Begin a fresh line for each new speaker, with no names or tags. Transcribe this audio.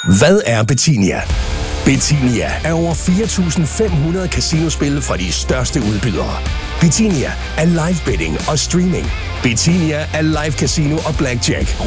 Hvad er Betinia? Betinia er over 4.500 casinospil fra de største udbydere. Betinia er live betting og streaming. Betinia er live casino og blackjack